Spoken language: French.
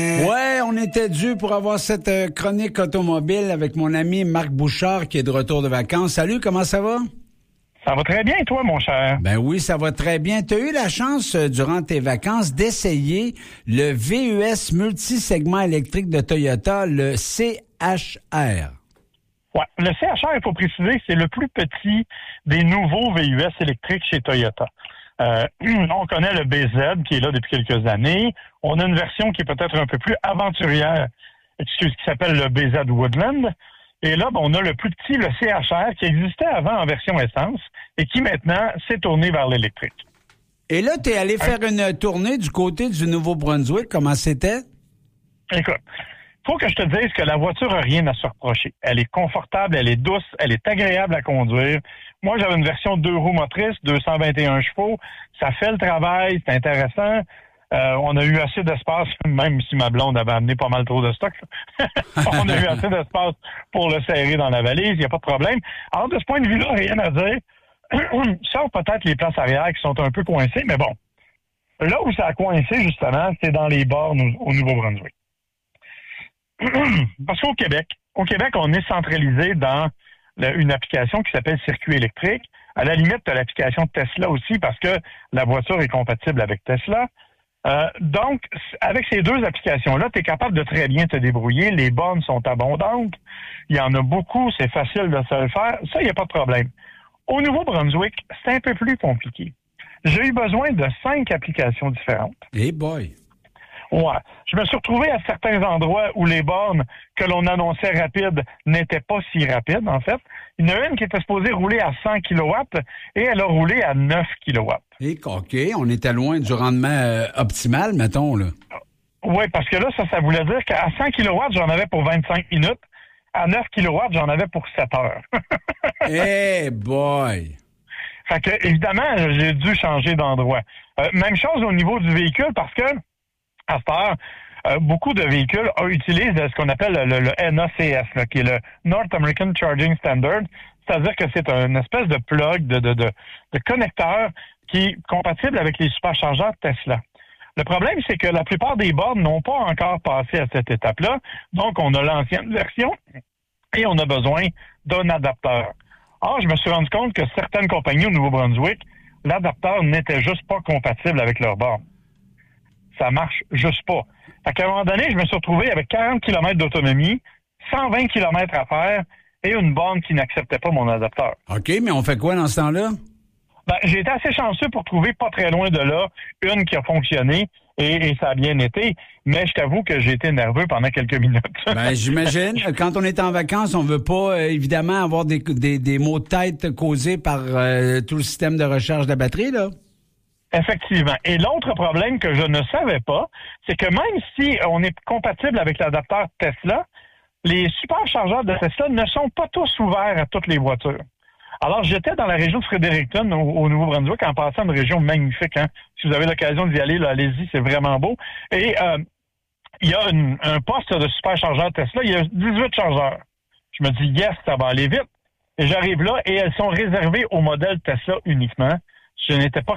Ouais, on était dû pour avoir cette chronique automobile avec mon ami Marc Bouchard qui est de retour de vacances. Salut, comment ça va? Ça va très bien, et toi, mon cher? Ben oui, ça va très bien. Tu as eu la chance, durant tes vacances, d'essayer le VUS multisegment électrique de Toyota, le CHR. Ouais, le CHR, il faut préciser, c'est le plus petit des nouveaux VUS électriques chez Toyota. On connaît le BZ qui est là depuis quelques années. On a une version qui est peut-être un peu plus aventurière, qui s'appelle le BZ Woodland. Et là, on a le plus petit, le CHR, qui existait avant en version essence et qui maintenant s'est tourné vers l'électrique. Et là, tu es allé faire une tournée du côté du Nouveau-Brunswick. Comment c'était? Écoute, faut que je te dise que la voiture n'a rien à se reprocher. Elle est confortable, elle est douce, elle est agréable à conduire. Moi, j'avais une version 2 roues motrices, 221 chevaux. Ça fait le travail, c'est intéressant. On a eu assez d'espace, même si ma blonde avait amené pas mal trop de stock. On a eu assez d'espace pour le serrer dans la valise, il n'y a pas de problème. Alors, de ce point de vue-là, rien à dire. Sauf peut-être les places arrière qui sont un peu coincées, mais bon. Là où ça a coincé, justement, c'est dans les bornes au Nouveau-Brunswick. Parce qu'au Québec, on est centralisé dans une application qui s'appelle Circuit électrique. À la limite, tu as l'application Tesla aussi parce que la voiture est compatible avec Tesla. Donc, avec ces deux applications-là, tu es capable de très bien te débrouiller. Les bornes sont abondantes. Il y en a beaucoup. C'est facile de se le faire. Ça, il n'y a pas de problème. Au Nouveau-Brunswick, c'est un peu plus compliqué. J'ai eu besoin de 5 applications différentes. Hey boy! Ouais. Je me suis retrouvé à certains endroits où les bornes que l'on annonçait rapides n'étaient pas si rapides, en fait. Il y en a une qui était supposée rouler à 100 kW et elle a roulé à 9 kW. Et OK, on était loin du rendement optimal, mettons, là. Oui, parce que là, ça voulait dire qu'à 100 kW, j'en avais pour 25 minutes. À 9 kW, j'en avais pour 7 heures. Hey boy! Fait que, évidemment, j'ai dû changer d'endroit. Même chose au niveau du véhicule parce que à cette heure, beaucoup de véhicules utilisent ce qu'on appelle le NACS, là, qui est le North American Charging Standard. C'est-à-dire que c'est une espèce de plug, de connecteur qui est compatible avec les superchargeurs Tesla. Le problème, c'est que la plupart des bornes n'ont pas encore passé à cette étape-là. Donc, on a l'ancienne version et on a besoin d'un adapteur. Or, je me suis rendu compte que certaines compagnies au Nouveau-Brunswick, l'adapteur n'était juste pas compatible avec leur borne. Ça marche juste pas. Fait qu'à un moment donné, je me suis retrouvé avec 40 km d'autonomie, 120 km à faire et une borne qui n'acceptait pas mon adapteur. OK, mais on fait quoi dans ce temps-là? Ben, j'ai été assez chanceux pour trouver pas très loin de là une qui a fonctionné et ça a bien été, mais je t'avoue que j'ai été nerveux pendant quelques minutes. Ben, j'imagine. Quand on est en vacances, on veut pas, évidemment, avoir des maux de tête causés par tout le système de recharge de la batterie, là. Effectivement. Et l'autre problème que je ne savais pas, c'est que même si on est compatible avec l'adapteur Tesla, les superchargeurs de Tesla ne sont pas tous ouverts à toutes les voitures. Alors, j'étais dans la région de Fredericton, au Nouveau-Brunswick, en passant une région magnifique. Hein. Si vous avez l'occasion d'y aller, là, allez-y, c'est vraiment beau. Et il y a un poste de superchargeur Tesla, il y a 18 chargeurs. Je me dis, yes, ça va aller vite. Et j'arrive là, et elles sont réservées au modèle Tesla uniquement. Je n'étais pas